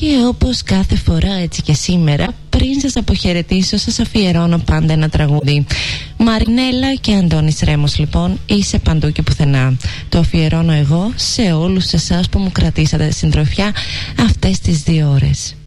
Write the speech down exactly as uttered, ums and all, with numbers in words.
Και όπως κάθε φορά, έτσι και σήμερα, πριν σας αποχαιρετήσω, σας αφιερώνω πάντα ένα τραγούδι. Μαρινέλα και Αντώνης Ρέμος, λοιπόν, είσαι παντού και πουθενά. Το αφιερώνω εγώ σε όλους εσάς που μου κρατήσατε συντροφιά αυτές τις δύο ώρες.